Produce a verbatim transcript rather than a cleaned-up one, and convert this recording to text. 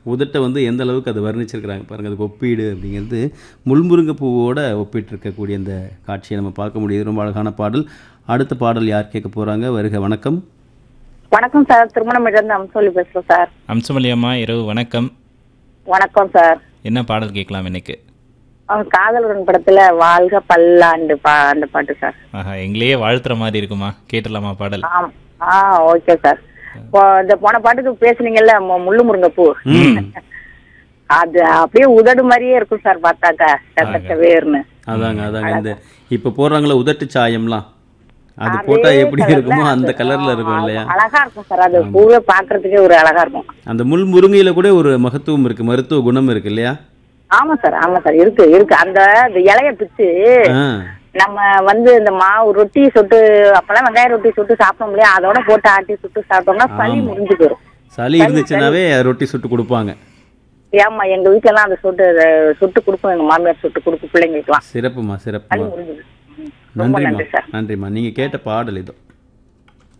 உதட்டை வந்து எந்த அளவுக்கு அதை வர்ணிச்சிருக்கிறாங்க பாருங்கள். அதுக்கு ஒப்பீடு அப்படிங்கிறது முள்முருங்கை பூவோட ஒப்பிட்டிருக்கக்கூடிய அந்த காட்சியை நம்ம பார்க்க முடியுது. ரொம்ப அழகான பாடல். அடுத்த பாடல் யார் கேட்க போகிறாங்க? வருக. வணக்கம். வணக்கம் சார், திருமணம் இருந்து அம்சோலி பேசுகிறேன் சார். அம்சமலி அம்மா, இரவு வணக்கம். வணக்கம் சார். என்ன பாடல் கேட்கலாம் இன்னைக்கு? அவங்க காதலுடன் படத்துல வாழ்க பல்லாண்டு பா அந்த பாட்டு சார். ஆஹா, எங்களையே வாழ்த்துற மாதிரி இருக்குமா? கேட்டுடலாமா பாடல்? ஆம். ஆ ஓகே சார். இப்போ இந்த போன பாட்டுக்கு பேசுனீங்கல்ல மு- முள்ளு முருங்கை பூ, அது அப்படியே உதடு மாதிரியே இருக்கும் சார் பார்த்தாக்கா செத்த வேர்னு. அதாங்க அதாங்க இந்த இப்போ போடுறாங்களே உதட்டு சாயம்லாம், அது போட்டா எப்படி இருக்குமோ அந்த கலர்ல இருக்கும் இல்லையா? அழகா இருக்கும் சார், அது பூவே பாக்குறதுக்கே ஒரு அழகா இருக்கும். அந்த முள் முருங்கையில கூட ஒரு மகத்துவம் இருக்கு, மருத்துவ குணம் இருக்கு இல்லையா? ஆமா சார், ஆமா சார், இருக்கு இருக்கு. அந்த இந்த இலைய பிச்சு ஆ, நம்ம வந்து இந்த மாவு ரொட்டி சுட்டு, அப்பெல்லாம் வெங்காய ரொட்டி சுட்டு சாப்பிட்டோம் இல்லையா, அதோட போட்டு ஆட்டி சுட்டு சாப்பிட்டோம்னா சளி முடிஞ்சு போயிடும். சளி இருந்துச்சுன்னாவே ரொட்டி சுட்டு கொடுப்பாங்க. ஏமா எங்க வீட்டுல எல்லாம் அதை சுட்டு சுட்டு கொடுப்போம், எங்க மாமியார் சுட்டு கொடுக்கும் பிள்ளைங்களுக்குலாம். சிறப்புமா சளி சிறப்புமா. முடிஞ்சது. ரொம்ப நன்றிம்மா நன்றி சார். நன்றிம்மா. நீங்க கேட்ட பாடல் இதோ.